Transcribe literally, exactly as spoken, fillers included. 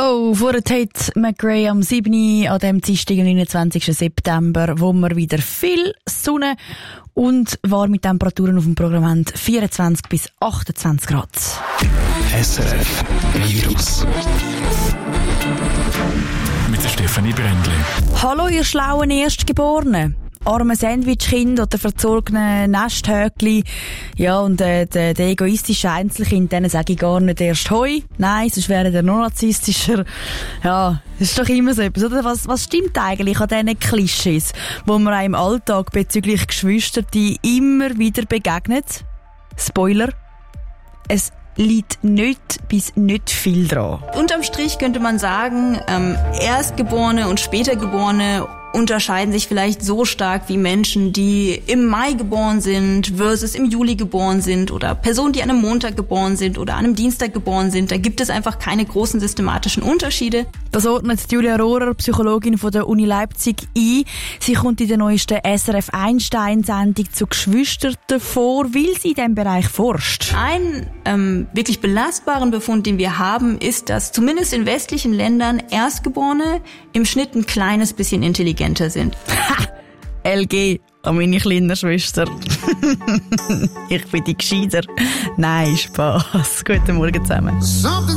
Oh, vor Tate McRae am siebten an dem Dienstag, neunundzwanzigsten September, wo wir wieder viel Sonne und warme Temperaturen auf dem Programm haben, vierundzwanzig bis achtundzwanzig Grad. S R F Virus mit der Stefanie Brändli. Hallo, ihr schlauen Erstgeborenen. Arme Sandwichkind oder verzogene Nesthögli. Ja, und äh, der, der egoistische Einzelkind, denen sage ich gar nicht erst Hoi. Nein, sonst wäre der noch narzisstischer. Ja, das ist doch immer so etwas, oder? Was, was stimmt eigentlich an diesen Klischees, wo man einem im Alltag bezüglich Geschwister, die immer wieder begegnet? Spoiler: Es liegt nicht bis nicht viel dran. Unterm Strich könnte man sagen, ähm, Erstgeborene und Spätergeborene unterscheiden sich vielleicht so stark wie Menschen, die im Mai geboren sind versus im Juli geboren sind oder Personen, die an einem Montag geboren sind oder an einem Dienstag geboren sind. Da gibt es einfach keine großen systematischen Unterschiede. Das ordnet Julia Rohrer, Psychologin von der Uni Leipzig, ein. Sie kommt in der neuesten S R F Einstein-Sendung zu Geschwistern vor, weil sie in diesem Bereich forscht. Ein ähm, wirklich belastbaren Befund, den wir haben, ist, dass zumindest in westlichen Ländern Erstgeborene im Schnitt ein kleines bisschen intelligenter sind. Ha! L G an meine kleine Schwester. Ich bin die Gescheiter. Nein, Spaß. Guten Morgen zusammen.